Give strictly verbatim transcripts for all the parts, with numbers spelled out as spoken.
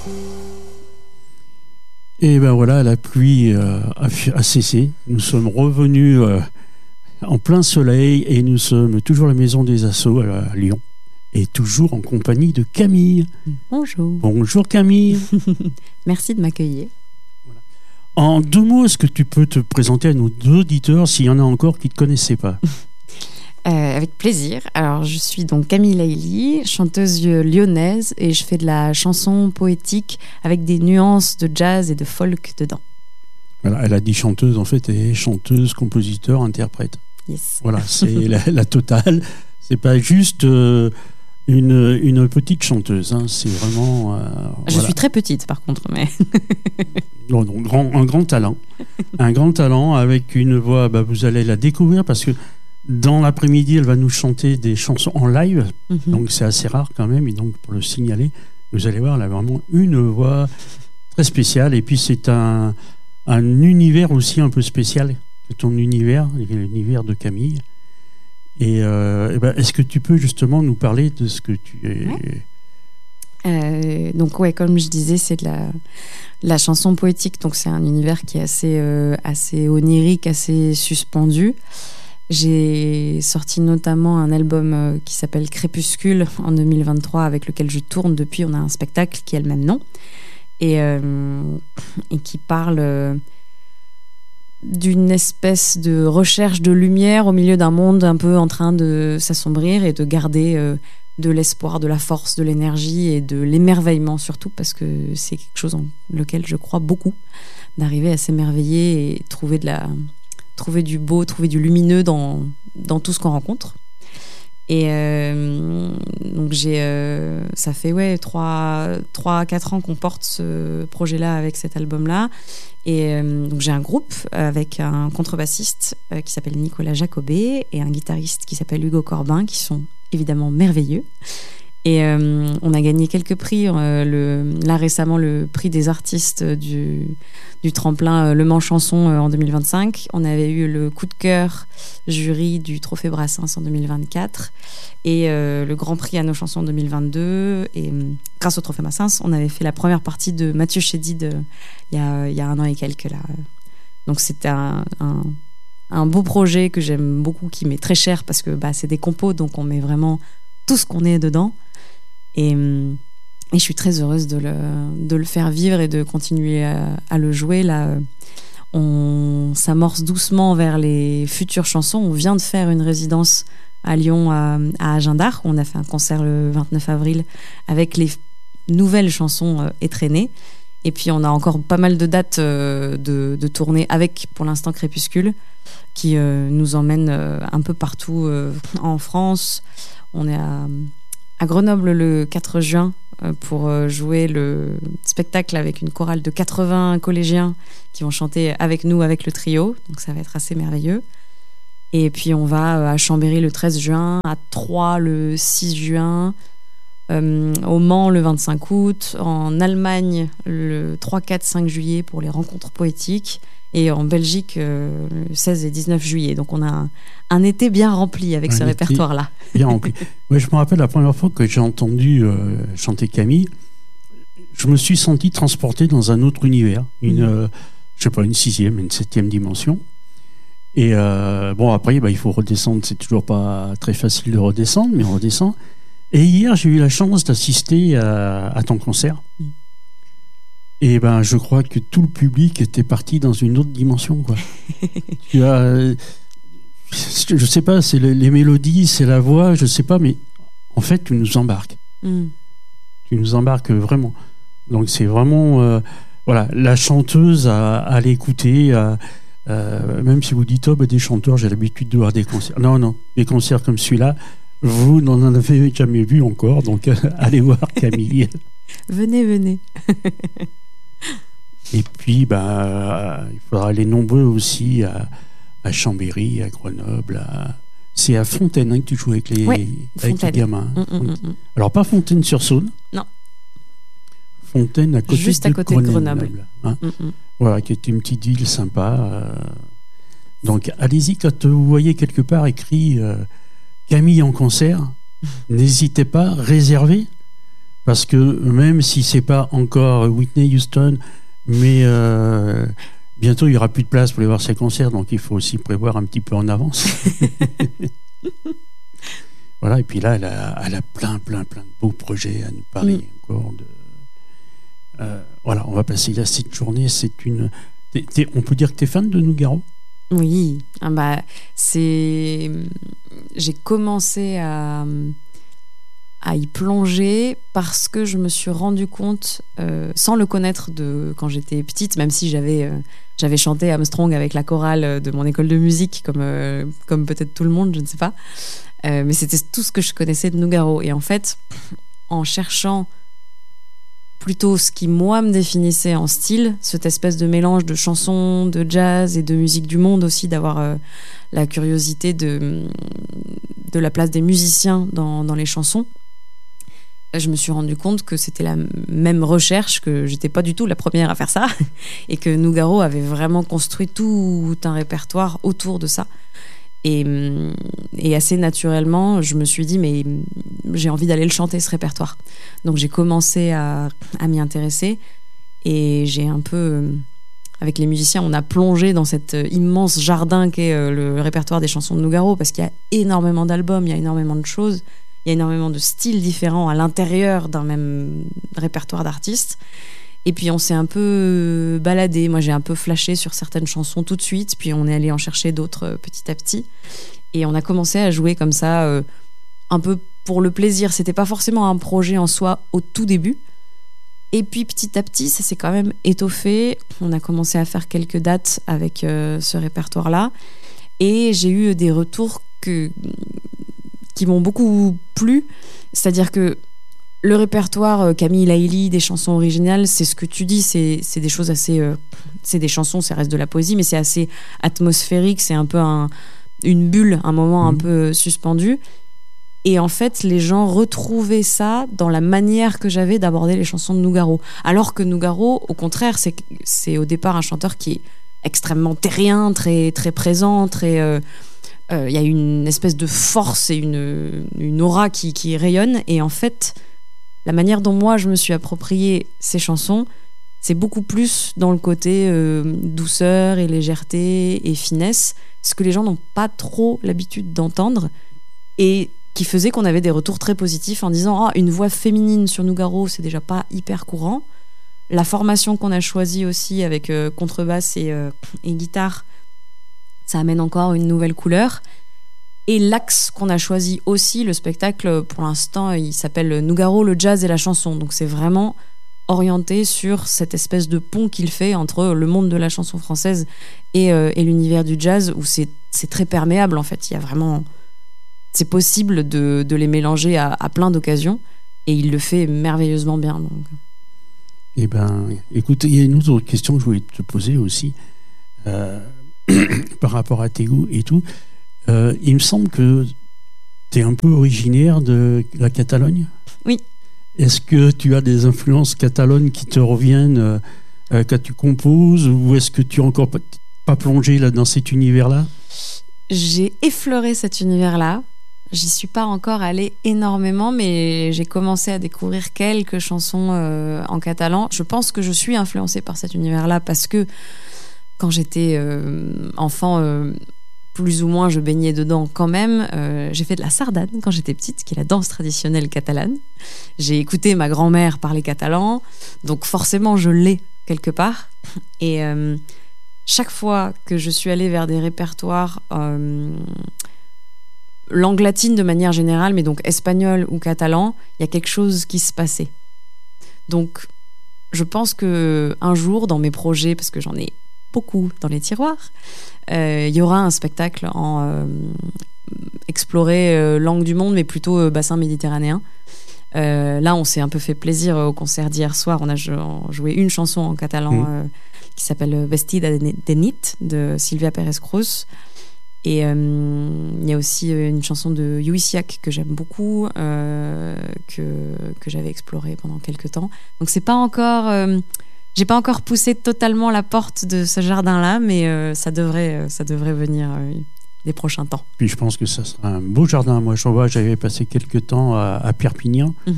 Et ben voilà, la pluie euh, a, a cessé. Nous sommes revenus euh, en plein soleil et nous sommes toujours à la maison des Assauts à, à Lyon. Et toujours en compagnie de Camille. Bonjour. Bonjour Camille. Merci de m'accueillir. Voilà. En deux mots, est-ce que tu peux te présenter à nos auditeurs s'il y en a encore qui ne te connaissaient pas? Euh, avec plaisir. Alors, je suis donc Camille Laïli, chanteuse lyonnaise, et je fais de la chanson poétique avec des nuances de jazz et de folk dedans. Voilà, elle a dit chanteuse, en fait, elle est chanteuse, compositeur, interprète. Yes. Voilà, c'est la, la totale. C'est pas juste euh, une, une petite chanteuse, hein. C'est vraiment... Euh, je voilà. suis très petite, par contre, mais... non, non, grand, un grand talent. Un grand talent avec une voix, bah, vous allez la découvrir parce que dans l'après-midi, elle va nous chanter des chansons en live, mm-hmm. Donc c'est assez rare quand même, et donc pour le signaler, vous allez voir, elle a vraiment une voix très spéciale, et puis c'est un, un univers aussi un peu spécial, ton univers, l'univers de Camille. Et, euh, et ben, est-ce que tu peux justement nous parler de ce que tu es... Ouais. Euh, donc ouais, comme je disais, c'est de la, la chanson poétique, donc c'est un univers qui est assez, euh, assez onirique, assez suspendu. J'ai sorti notamment un album euh, qui s'appelle Crépuscule en deux mille vingt-trois, avec lequel je tourne depuis. On a un spectacle qui a le même nom et, euh, et qui parle euh, d'une espèce de recherche de lumière au milieu d'un monde un peu en train de s'assombrir, et de garder euh, de l'espoir, de la force, de l'énergie et de l'émerveillement surtout, parce que c'est quelque chose en lequel je crois beaucoup, d'arriver à s'émerveiller et trouver de la... trouver du beau, trouver du lumineux dans, dans tout ce qu'on rencontre. Et euh, donc j'ai, euh, ça fait ouais, trois à quatre ans qu'on porte ce projet-là avec cet album-là. Et euh, donc j'ai un groupe avec un contrebassiste euh, qui s'appelle Nicolas Jacobet et un guitariste qui s'appelle Hugo Corbin, qui sont évidemment merveilleux. Et euh, on a gagné quelques prix. Euh, le, là, récemment, le prix des artistes du, du tremplin euh, Le Mans Chanson euh, en deux mille vingt-cinq. On avait eu le coup de cœur jury du Trophée Brassens en deux mille vingt-quatre. Et euh, le Grand Prix à nos chansons en deux mille vingt-deux. Et euh, grâce au Trophée Brassens, on avait fait la première partie de Mathieu Chédid il y a, y a un an et quelques. Là. Donc, c'était un... un un beau projet que j'aime beaucoup, qui m'est très cher, parce que bah, c'est des compos, donc on met vraiment tout ce qu'on est dedans. Et, et je suis très heureuse de le, de le faire vivre et de continuer à, à le jouer. Là, on s'amorce doucement vers les futures chansons. On vient de faire une résidence à Lyon, à, à Agen d'Arc. On a fait un concert le vingt-neuf avril avec les nouvelles chansons euh, étrennées. Et puis on a encore pas mal de dates euh, de, de tournée avec, pour l'instant, Crépuscule, qui euh, nous emmène euh, un peu partout euh, en France. On est à, à Grenoble le quatre juin euh, pour euh, jouer le spectacle avec une chorale de quatre-vingts collégiens qui vont chanter avec nous, avec le trio. Donc ça va être assez merveilleux. Et puis on va à Chambéry le treize juin, à Troyes le six juin, euh, au Mans le vingt-cinq août, en Allemagne le trois, quatre, cinq juillet pour les rencontres poétiques, et en Belgique euh, le seize et dix-neuf juillet. Donc on a un, un été bien rempli avec un ce répertoire-là. Bien rempli. Ouais, je me rappelle la première fois que j'ai entendu euh, chanter Camille, je me suis senti transporté dans un autre univers, une, mmh. euh, je sais pas, une sixième, une septième dimension. Et euh, bon, après, bah, il faut redescendre, c'est toujours pas très facile de redescendre, mais on redescend. Et hier, j'ai eu la chance d'assister à, à ton concert. Mmh. Et ben, je crois que tout le public était parti dans une autre dimension, quoi. Tu as, je sais pas, c'est les, les mélodies, c'est la voix, je sais pas, mais en fait, tu nous embarques. Mm. Tu nous embarques vraiment. Donc, c'est vraiment, euh, voilà, la chanteuse à, à l'écouter, à, euh, même si vous dites, oh, bah, des chanteurs, j'ai l'habitude de voir des concerts. Non, non, des concerts comme celui-là, vous n'en avez jamais vu encore, donc euh, allez voir Camille. Venez, venez. Et puis, bah, il faudra aller nombreux aussi à, à Chambéry, à Grenoble. À... C'est à Fontaine hein, que tu joues avec les, ouais, avec les gamins. Mmh, mmh, mmh. Alors, pas Fontaine-sur-Saône. Non. Fontaine à côté Juste de à côté Grenoble, de Grenoble. Hein. Mmh, mmh. Voilà, qui est une petite ville sympa. Euh... Donc, allez-y, quand vous voyez quelque part écrit euh, Camille en concert, mmh. n'hésitez pas, réservez. Parce que même si c'est pas encore Whitney Houston, mais euh, bientôt il y aura plus de place pour aller voir ses concerts, donc il faut aussi prévoir un petit peu en avance. Voilà, et puis là, elle a, elle a plein, plein, plein de beaux projets à nous parler mm. encore. De, euh, voilà, on va passer là cette journée. C'est une. T'es, t'es, on peut dire que tu es fan de Nougaro ? Oui, ah bah, c'est. J'ai commencé à. à y plonger parce que je me suis rendu compte, euh, sans le connaître de quand j'étais petite, même si j'avais, euh, j'avais chanté Armstrong avec la chorale de mon école de musique, comme, euh, comme peut-être tout le monde, je ne sais pas. Euh, mais c'était tout ce que je connaissais de Nougaro. Et en fait, en cherchant plutôt ce qui, moi, me définissait en style, cette espèce de mélange de chansons, de jazz et de musique du monde aussi, d'avoir euh, la curiosité de, de la place des musiciens dans, dans les chansons, je me suis rendu compte que c'était la même recherche, que j'étais pas du tout la première à faire ça, et que Nougaro avait vraiment construit tout un répertoire autour de ça. Et, et assez naturellement, je me suis dit, mais j'ai envie d'aller le chanter, ce répertoire. Donc j'ai commencé à, à m'y intéresser, et j'ai un peu, avec les musiciens, on a plongé dans cet immense jardin qu'est le répertoire des chansons de Nougaro, parce qu'il y a énormément d'albums, il y a énormément de choses. Il y a énormément de styles différents à l'intérieur d'un même répertoire d'artistes. Et puis on s'est un peu baladé. Moi, j'ai un peu flashé sur certaines chansons tout de suite, puis on est allé en chercher d'autres petit à petit. Et on a commencé à jouer comme ça, euh, un peu pour le plaisir. C'était pas forcément un projet en soi au tout début. Et puis petit à petit, ça s'est quand même étoffé. On a commencé à faire quelques dates avec euh, ce répertoire-là. Et j'ai eu des retours que... qui m'ont beaucoup plu, c'est-à-dire que le répertoire Camille Laïli des chansons originales, c'est ce que tu dis, c'est, c'est des choses assez... Euh, c'est des chansons, ça reste de la poésie, mais c'est assez atmosphérique, c'est un peu un, une bulle, un moment mmh. un peu suspendu. Et en fait, les gens retrouvaient ça dans la manière que j'avais d'aborder les chansons de Nougaro. Alors que Nougaro, au contraire, c'est, c'est au départ un chanteur qui est extrêmement terrien, très, très présent, très... Euh, il euh, y a une espèce de force et une, une aura qui, qui rayonne, et en fait la manière dont moi je me suis approprié ces chansons, c'est beaucoup plus dans le côté euh, douceur et légèreté et finesse, ce que les gens n'ont pas trop l'habitude d'entendre, et qui faisait qu'on avait des retours très positifs en disant ah, une voix féminine sur Nougaro, c'est déjà pas hyper courant. La formation qu'on a choisie aussi avec euh, contrebasse et, euh, et guitare, ça amène encore une nouvelle couleur. Et l'axe qu'on a choisi aussi, le spectacle, pour l'instant, il s'appelle Nougaro, le jazz et la chanson. Donc c'est vraiment orienté sur cette espèce de pont qu'il fait entre le monde de la chanson française et, euh, et l'univers du jazz, où c'est, c'est très perméable en fait. Il y a vraiment... C'est possible de, de les mélanger à, à plein d'occasions, et il le fait merveilleusement bien. Donc. Eh ben, écoute, il y a une autre question que je voulais te poser aussi. Euh... par rapport à tes goûts et tout, euh, il me semble que tu es un peu originaire de la Catalogne. Oui. Est-ce que tu as des influences catalanes qui te reviennent euh, quand tu composes, ou est-ce que tu n'es encore pas, pas plongé là, dans cet univers-là ? J'ai effleuré cet univers-là. J'y suis pas encore allée énormément, mais j'ai commencé à découvrir quelques chansons euh, en catalan. Je pense que je suis influencée par cet univers-là parce que quand j'étais euh, enfant, euh, plus ou moins, je baignais dedans quand même. Euh, j'ai fait de la sardane quand j'étais petite, qui est la danse traditionnelle catalane. J'ai écouté ma grand-mère parler catalan, donc forcément, je l'ai quelque part. Et euh, chaque fois que je suis allée vers des répertoires euh, langue latine de manière générale, mais donc espagnol ou catalan, il y a quelque chose qui se passait. Donc, je pense qu'un jour, dans mes projets, parce que j'en ai beaucoup dans les tiroirs, euh, il y aura un spectacle en euh, explorer euh, langue du monde, mais plutôt euh, bassin méditerranéen. Euh, là, on s'est un peu fait plaisir au concert d'hier soir. On a joué une chanson en catalan mmh. euh, qui s'appelle Vestida de nit de Silvia Pérez Cruz. Et euh, il y a aussi une chanson de Lluís que j'aime beaucoup, euh, que, que j'avais explorée pendant quelques temps. Donc c'est pas encore... Euh, J'ai pas encore poussé totalement la porte de ce jardin-là, mais euh, ça devrait, ça devrait venir euh, les prochains temps. Puis je pense que ça sera un beau jardin. Moi, je vois, j'avais passé quelques temps à, à Perpignan, mm-hmm.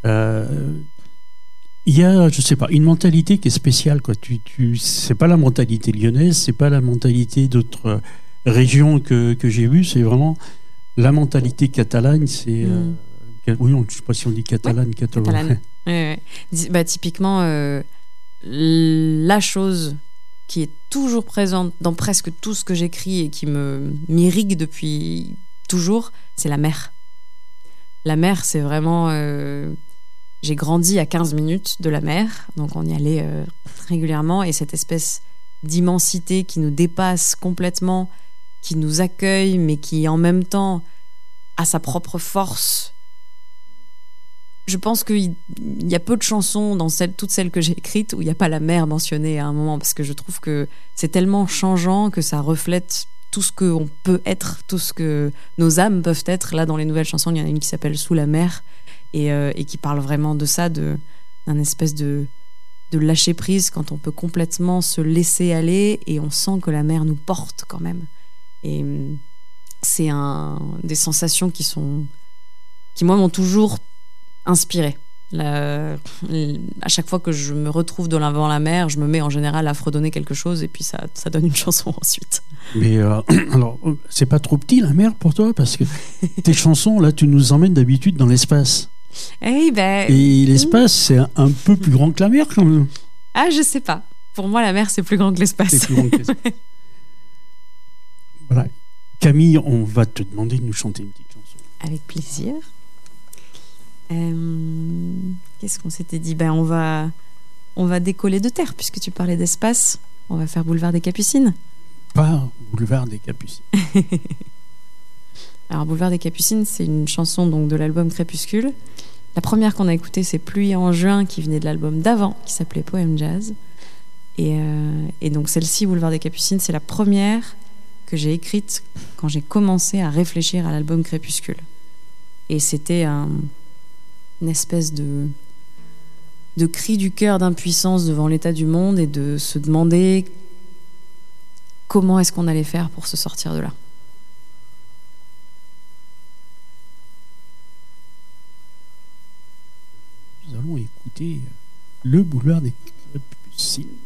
Euh, Il y a, je sais pas, une mentalité qui est spéciale, quoi. Tu, tu, c'est pas la mentalité lyonnaise, c'est pas la mentalité d'autres régions que, que j'ai vues, c'est vraiment la mentalité catalane. C'est, Mm. euh, oui, on, je sais pas si on dit catalane, Ouais, catalane. catalane. Ouais, ouais. Bah, typiquement, euh, la chose qui est toujours présente dans presque tout ce que j'écris et qui me m'irrigue depuis toujours, c'est la mer. La mer, c'est vraiment... euh, J'ai grandi à quinze minutes de la mer, donc on y allait euh, régulièrement, et cette espèce d'immensité qui nous dépasse complètement, qui nous accueille, mais qui en même temps a sa propre force. Je pense qu'il y a peu de chansons dans celles, toutes celles que j'ai écrites où il n'y a pas la mer mentionnée à un moment, parce que je trouve que c'est tellement changeant que ça reflète tout ce qu'on peut être, tout ce que nos âmes peuvent être. Là, dans les nouvelles chansons, il y en a une qui s'appelle « Sous la mer », Et, euh, et qui parle vraiment de ça, de, d'un espèce de, de lâcher prise quand on peut complètement se laisser aller et on sent que la mer nous porte quand même. Et hum, c'est un, des sensations qui, sont, qui, moi, m'ont toujours inspirée. La, à chaque fois que je me retrouve devant la mer, je me mets en général à fredonner quelque chose et puis ça, ça donne une chanson ensuite. Mais euh, alors, c'est pas trop petit la mer pour toi, parce que tes chansons, là, tu nous emmènes d'habitude dans l'espace. Eh ben, Et l'espace, c'est un, un peu plus grand que la mer, quand même. Ah, je sais pas. Pour moi, la mer, c'est plus grand que l'espace. C'est plus grand que l'espace. Voilà. Camille, on va te demander de nous chanter une petite chanson. Avec plaisir. Euh, qu'est-ce qu'on s'était dit? Ben, on va, on va décoller de terre, puisque tu parlais d'espace. On va faire Boulevard des Capucines. Pas Boulevard des Capucines. Alors, Boulevard des Capucines, c'est une chanson donc, de l'album Crépuscule. La première qu'on a écoutée, c'est Pluie en juin, qui venait de l'album d'avant, qui s'appelait Poème Jazz. Et, euh, et donc, celle-ci, Boulevard des Capucines, c'est la première que j'ai écrite quand j'ai commencé à réfléchir à l'album Crépuscule. Et c'était un, une espèce de, de cri du cœur d'impuissance devant l'état du monde et de se demander comment est-ce qu'on allait faire pour se sortir de là. Nous allons écouter le Boulevard des Capucines.